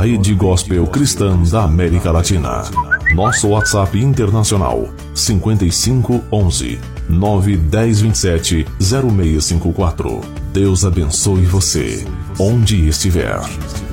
rede gospel cristã da América Latina. Nosso WhatsApp internacional 5511 91027 0654. Deus abençoe você, onde estiver.